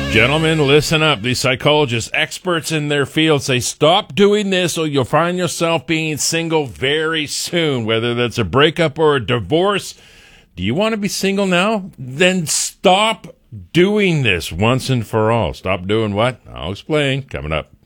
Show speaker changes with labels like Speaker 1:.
Speaker 1: Gentlemen, listen up. These psychologists, experts in their field, say stop doing this or you'll find yourself being single very soon, whether that's a breakup or a divorce. Do you want to be single now? Then stop doing this once and for all. Stop doing what? I'll explain. Coming up.